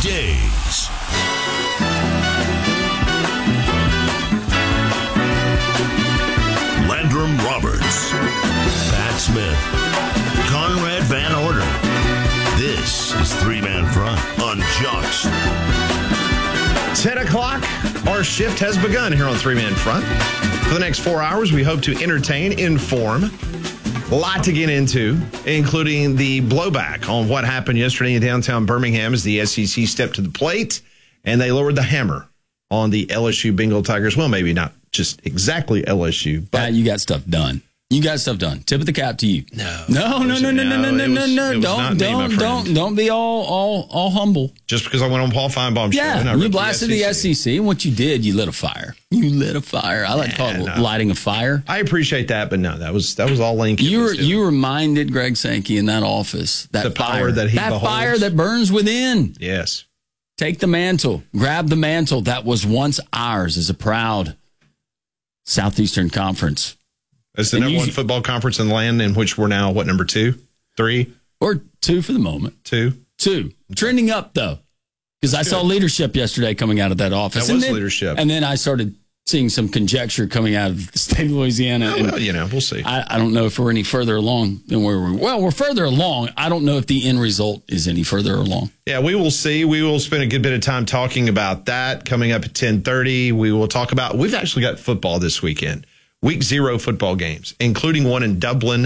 days. Landrum Roberts, Pat Smith, Conrad Van Order. This is Three Man Front on Jocks. 10 o'clock, our shift has begun here on Three Man Front. For the next 4 hours, we hope to entertain, inform, a lot to get into, including the blowback on what happened yesterday in downtown Birmingham as the SEC stepped to the plate and they lowered the hammer on the LSU Bengal Tigers. Well, maybe not just exactly LSU, but you got stuff done. You got stuff done. Tip of the cap to you. No. Don't be all humble. Just because I went on Paul Feinbaum's show. Yeah, you blasted the SEC, and what you did, you lit a fire. I like to call it lighting a fire. I appreciate that, but no, that was all Lane Kiffin. You reminded Greg Sankey in that office the power that he beholds. Fire that burns within. Yes. Take the mantle. Grab the mantle that was once ours as a proud Southeastern Conference. It's the number one football conference in the land, in which we're now, what, number 2, 3? Or 2 for the moment. 2. Trending up, though, because I saw leadership yesterday coming out of that office. That was leadership. And then I started seeing some conjecture coming out of the state of Louisiana. We'll see. I don't know if we're any further along than where we're. Well, we're further along. I don't know if the end result is any further along. Yeah, we will see. We will spend a good bit of time talking about that coming up at 10:30. We will talk about, we've actually got football this weekend. Week 0 football games, including one in Dublin